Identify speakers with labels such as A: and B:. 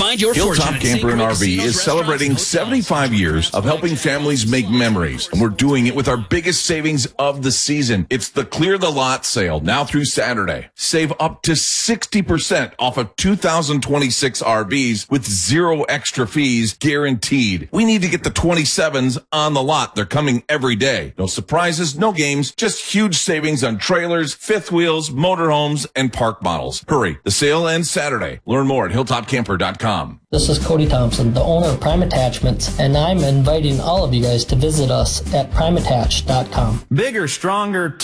A: Find your
B: Hilltop
A: fortune at
B: Camper and
A: St.
B: RV
A: Casinos,
B: is celebrating
A: restaurants, and
B: 75 years of helping families make memories, and we're doing it with our biggest savings of the season. It's the Clear the Lot sale, now through Saturday. Save up to 60% off of 2026 RVs with zero extra fees guaranteed. We need to get the 27s on the lot. They're coming every day. No surprises, no games, just huge savings on trailers, fifth wheels, motorhomes, and park models. Hurry, the sale ends Saturday. Learn more at hilltopcamper.com.
C: This is Cody Thompson, the owner of Prime Attachments, and I'm inviting all of you guys to visit us at primeattach.com.
D: Bigger, stronger,